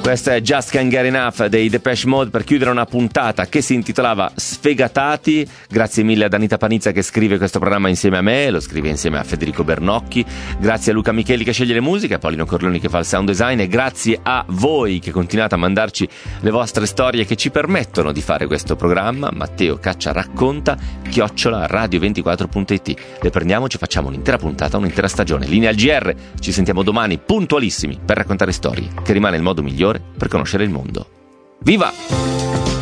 Questa è Just Can't Get Enough dei Depeche Mode per chiudere una puntata che si intitolava Sfegatati. Grazie mille ad Anita Panizza che scrive questo programma insieme a me, lo scrive insieme a Federico Bernocchi. Grazie a Luca Micheli che sceglie le musiche, a Paolino Corleoni che fa il sound design, e grazie a voi che continuate a mandarci le vostre storie che ci permettono di fare questo programma. Matteo Caccia racconta @radio24.it. Le prendiamo, ci facciamo un'intera puntata, un'intera stagione. Linea al GR, ci sentiamo domani puntualissimi per raccontare storie, che rimane il modo migliore per conoscere il mondo. Viva!